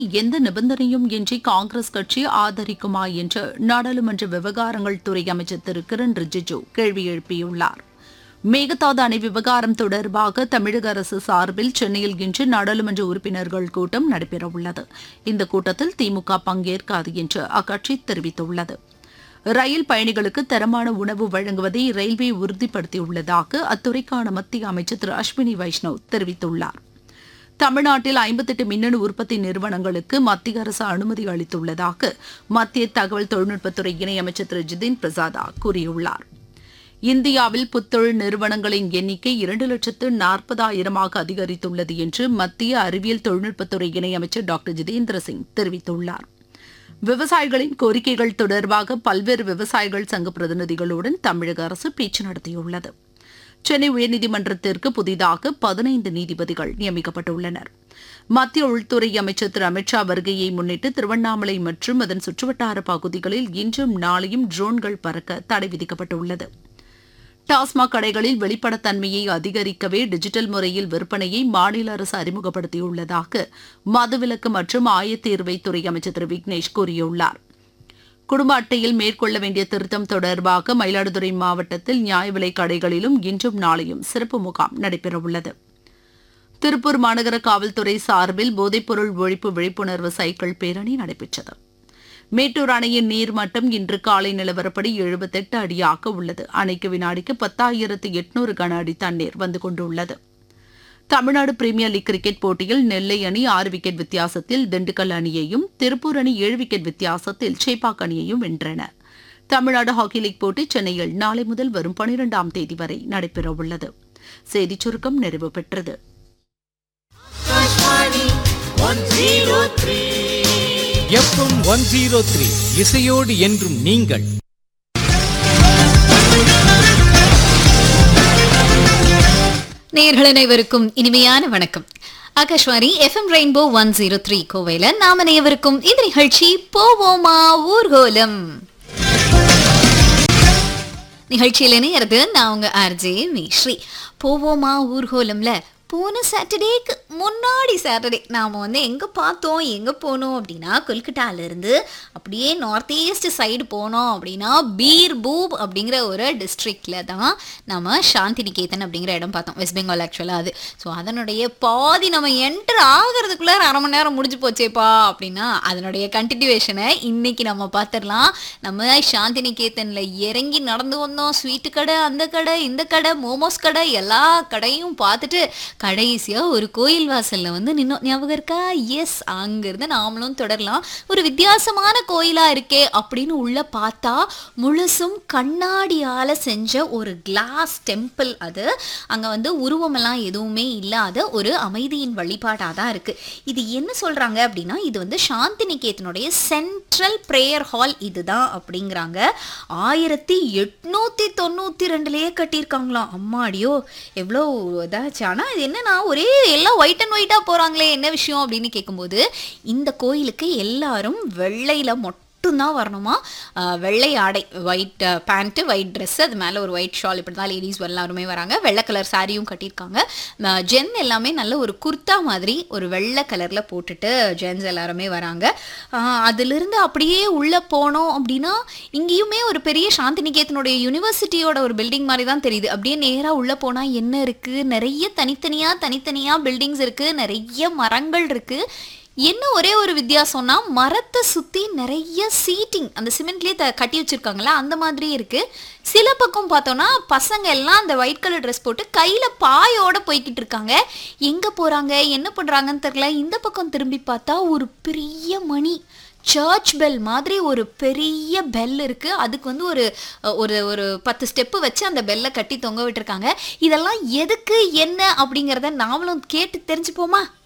எந்த நிபந்தனையும் இன்றி காங்கிரஸ் கட்சி ஆதரிக்குமா என்று நாடாளுமன்ற விவகாரங்கள் துறை அமைச்சர் திரு கிரண் ரிஜிஜு கேள்வி எழுப்பியுள்ளார். மேகதாது அணை விவகாரம் தொடர்பாக தமிழக அரசு சார்பில் சென்னையில் இன்று நாடாளுமன்ற உறுப்பினர்கள் கூட்டம் நடைபெறவுள்ளது. இந்த கூட்டத்தில் திமுக பங்கேற்காது என்று அக்கட்சி தெரிவித்துள்ளது. ரயில் பயணிகளுக்கு தரமான உணவு வழங்குவதை ரயில்வே உறுதிப்படுத்தியுள்ளதாக அத்துறைக்கான மத்திய அமைச்சர் திரு அஸ்வினி வைஷ்ணவ் தெரிவித்துள்ளார். தமிழ்நாட்டில் 58 மின்னணு உற்பத்தி நிறுவனங்களுக்கு மத்திய அரசு அனுமதி அளித்துள்ளதாக மத்திய தகவல் தொழில்நுட்பத்துறை இணையமைச்சர் திரு ஜிதேந்திர பிரசாத் கூறியுள்ளார். இந்தியாவில் புத்தொழில் நிறுவனங்களின் எண்ணிக்கை 2,40,000 அதிகரித்துள்ளது என்று மத்திய அறிவியல் தொழில்நுட்பத்துறை இணையமைச்சர் டாக்டர் ஜிதேந்திர சிங் தெரிவித்துள்ளார். விவசாயிகளின் கோரிக்கைகள் தொடர்பாக பல்வேறு விவசாயிகள் சங்க பிரதிநிதிகளுடன் தமிழக அரசு பேச்சு நடத்தியுள்ளது. சென்னை உயர்நீதிமன்றத்திற்கு புதிதாக 15 நீதிபதிகள் நியமிக்கப்பட்டுள்ளனர். மத்திய உள்துறை அமைச்சர் திரு அமித்ஷா வருகையை முன்னிட்டு திருவண்ணாமலை மற்றும் அதன் சுற்றுவட்டார பகுதிகளில் இன்றும் நாளையும் ட்ரோன்கள் பறக்க தடை விதிக்கப்பட்டுள்ளது. டாஸ்மாக் கடைகளில் வெளிப்படத்தன்மையை அதிகரிக்கவே டிஜிட்டல் முறையில் விற்பனையை மாநில அரசு அறிமுகப்படுத்தியுள்ளதாக மதுவிலக்கு மற்றும் ஆயத்தீர்வைத்துறை அமைச்சர் திரு விக்னேஷ் கூறியுள்ளார். குடும்ப அட்டையில் மேற்கொள்ள வேண்டிய திருத்தம் தொடர்பாக மயிலாடுதுறை மாவட்டத்தில் நியாய விலைக் கடைகளிலும் இன்றும் நாளையும் சிறப்பு முகாம் நடைபெறவுள்ளது. திருப்பூர் மாநகர காவல்துறை சார்பில் போதைப்பொருள் ஒழிப்பு விழிப்புணர்வு சைக்கிள் பேரணி நடைபெற்றது. மேட்டூர் அணையின் நீர்மட்டம் இன்று காலை நிலவரப்படி 78 அடியாக உள்ளது. அணைக்கு வினாடிக்கு 10,800 கன அடி தண்ணீர் வந்து கொண்டுள்ளது. தமிழ்நாடு பிரீமியர் லீக் கிரிக்கெட் போட்டியில் நெல்லை அணி 6 விக்கெட் வித்தியாசத்தில் திண்டுக்கல் அணியையும், திருப்பூர் அணி 7 விக்கெட் வித்தியாசத்தில் சேப்பாக் அணியையும் வென்றன. தமிழ்நாடு ஹாக்கி லீக் போட்டி சென்னையில் நாளை முதல் வரும் 12ஆம் தேதி வரை நடைபெறவுள்ளது. செய்திச் சுருக்கம் நிறைவு பெற்றது. FM 103 இசையோடு என்றும் நீங்கள். நேயர்கள் அனைவருக்கும் இனிமையான வணக்கம். ஆகாஷ்வாணி FM ரெயின்போ 103 கோவையில் நாம அனைவருக்கும் இந்த நிகழ்ச்சி போவோமா ஊர்கோலம். நிகழ்ச்சியில் இணையிறது நான் உங்க ஆர்ஜே மேஸ்ரீ. போவோமா ஊர்கோலம்ல போன சாட்டர்டேக்கு முன்னாடி சாட்டர்டே நாம் எங்கே பார்த்தோம், எங்கே போனோம் அப்படின்னா கொல்கட்டாவிலேருந்து அப்படியே நார்த் ஈஸ்ட் சைடு போனோம் அப்படின்னா பீர்பூம் அப்படிங்கிற ஒரு டிஸ்ட்ரிக்டில் தான் நம்ம சாந்தி நிகேதன் அப்படிங்கிற இடம் பார்த்தோம். வெஸ்ட் பெங்கால் ஆக்சுவலாக அது. ஸோ அதனுடைய பாதி நம்ம என்டர் ஆகிறதுக்குள்ளே 1/2 மணி நேரம் முடிஞ்சு போச்சேப்பா அப்படின்னா அதனுடைய கண்டினியூவேஷனை இன்னைக்கு நம்ம பார்த்துடலாம். நம்ம சாந்தி நிகேதனில் இறங்கி நடந்து வந்தோம். ஸ்வீட்டு கடை, அந்த கடை, இந்த கடை, மோமோஸ் கடை, எல்லா கடையும் பார்த்துட்டு கடைசியா ஒரு கோயில் வாசல்ல நின்னோம். ஞாபகம் இருக்கா? எஸ், அங்கிருந்து நாமளும் தொடரலாம். ஒரு வித்தியாசமான கோயிலா இருக்கே அப்படின்னு உள்ள பார்த்தா முழுசும் கண்ணாடியால செஞ்ச ஒரு கிளாஸ் டெம்பிள். அது அங்க உருவமெல்லாம் எதுவுமே இல்லாத ஒரு அமைதியின் வழிபாடாக தான் இருக்கு. இது என்ன சொல்றாங்க அப்படின்னா இது சாந்தி நிகேதனுடைய சென்ட்ரல் பிரேயர் ஹால் இதுதான் அப்படிங்கிறாங்க. 1892 கட்டியிருக்காங்களாம். அம்மாடியோ எவ்வளோ இதாச்சு. ஆனா இது என்னன்னா ஒரே எல்லாம் ஒயிட் அண்ட் ஒயிட்டா போறாங்களே, என்ன விஷயம் அப்படின்னு கேட்கும்போது இந்த கோயிலுக்கு எல்லாரும் வெள்ளையில மட்டும்தான் வரணுமா. வெள்ளை ஆடை, ஒயிட் பேண்ட்டு, ஒயிட் ட்ரெஸ், அது மேலே ஒரு ஒயிட் ஷால், இப்படி தான் லேடிஸ் எல்லாருமே வராங்க. வெள்ளை கலர் சாரியும் கட்டியிருக்காங்க. ஜென் எல்லாமே நல்ல ஒரு குர்த்தா மாதிரி ஒரு வெள்ளை கலரில் போட்டுட்டு ஜென்ஸ் எல்லாருமே வராங்க. அதிலிருந்து அப்படியே உள்ளே போனோம் அப்படின்னா இங்கேயுமே ஒரு பெரிய சாந்தி நிகேதனுடைய யூனிவர்சிட்டியோட ஒரு பில்டிங் மாதிரி தான் தெரியுது. அப்படியே நேராக உள்ளே போனால் என்ன இருக்குது, நிறைய தனித்தனியாக பில்டிங்ஸ் இருக்குது, நிறைய மரங்கள் இருக்குது. என்ன ஒரே ஒரு வித்தியாசம்னா மரத்தை சுற்றி நிறைய சீட்டிங் அந்த சிமெண்ட்லேயே கட்டி வச்சுருக்காங்களா அந்த மாதிரி இருக்குது. சில பக்கம் பார்த்தோன்னா பசங்க எல்லாம் அந்த ஒயிட் கலர் ட்ரெஸ் போட்டு கையில் பாயோட போய்கிட்டு இருக்காங்க. எங்கே போகிறாங்க, என்ன பண்ணுறாங்கன்னு தெரியல. இந்த பக்கம் திரும்பி பார்த்தா ஒரு பெரிய மணி, சர்ச் பெல் மாதிரி ஒரு பெரிய பெல் இருக்குது. அதுக்கு ஒரு ஒரு 10 ஸ்டெப்பு வச்சு அந்த பெல்லை கட்டி தொங்க விட்டுருக்காங்க. இதெல்லாம் எதுக்கு என்ன அப்படிங்கிறத நாமளும் கேட்டு தெரிஞ்சுப்போமா?